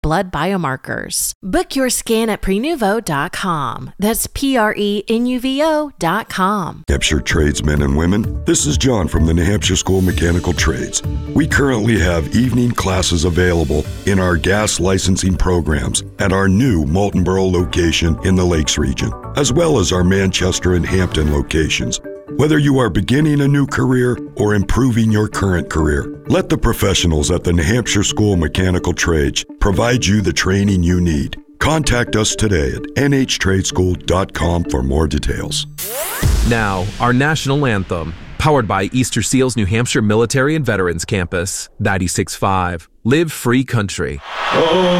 blood biomarkers. Book your scan at prenuvo.com. That's prenuvo.com. Hampshire tradesmen and women, this is John from the New Hampshire School of Mechanical Trades. We currently have evening classes available in our gas licensing programs at our new Moultonborough location in the Lakes region, as well as our Manchester and Hampton locations. Whether you are beginning a new career or improving your current career, let the professionals at the New Hampshire School of Mechanical Trades provide you the training you need. Contact us today at nhtradeschool.com for more details. Now, our national anthem, powered by Easter Seals New Hampshire Military and Veterans Campus, 96.5. Live Free Country. Oh.